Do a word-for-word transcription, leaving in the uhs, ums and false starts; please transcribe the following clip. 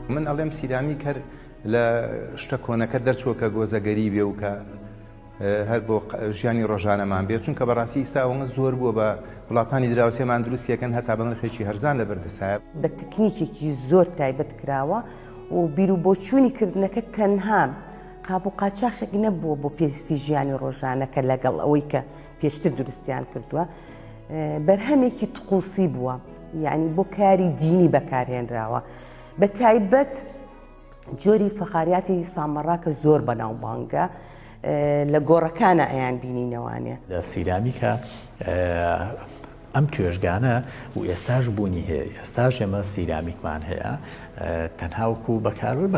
من ئەڵێم سیرامیک هەر لە شتە کۆنەکە دەرچووە کە گۆزەگەری بێ و کە هەر بۆ ژیانی ڕۆژانەمان بێت، چونکە بەڕاستی ئێستاوەڵە زۆر بووە بە وڵاتانی دراوسێمان دروستیەکەن هەتا بە نرخێکی هەرزان لەبەردەسایە بە تەکنیکێکی زۆر تایبەت کراوە و بیر و بۆچوونی کردنەکە تەنها قاب و قاچاقێک نەبووە بۆ پێویستی ژیانی ڕۆژانەکە لەگەڵ ئەوەی کە پێشتر دروستیان کردووە، بەرهەمێکی تقوسی بووە، یعنی بۆ کاری دینی بەکارهێنراوە. بە تایبەت جۆری فەخاریاتی سامەڕا کە زۆر بەناوبانگە لە گۆڕەکانە ئەیان بینینەوانێ لە سیرامیکە ئەم توێژگانە و ئێستاش بوونی هەیە، ئێستاش ئێمە سیرامیکمان هەیە تەنها وەکو بەکاربر